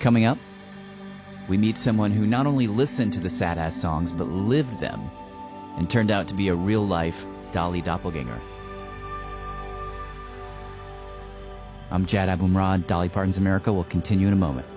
Coming up, we meet someone who not only listened to the sad-ass songs, but lived them, and turned out to be a real-life Dolly doppelganger. I'm Jad Abumrad. Dolly Parton's America will continue in a moment.